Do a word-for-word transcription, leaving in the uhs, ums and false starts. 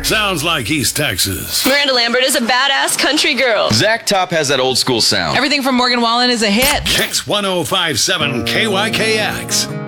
Sounds like East Texas. Miranda Lambert is a badass country girl. Zach Top has that old school sound. Everything from Morgan Wallen is a hit. Kicks one oh five point seven K Y K X.